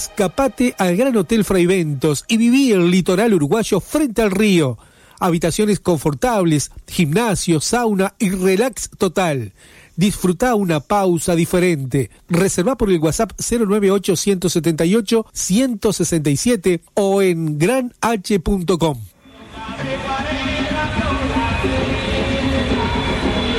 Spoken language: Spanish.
Escapate al Gran Hotel Fraiventos y viví el litoral uruguayo frente al río. Habitaciones confortables, gimnasio, sauna y relax total. Disfruta una pausa diferente. Reserva por el WhatsApp 098-178-167 o en granH.com.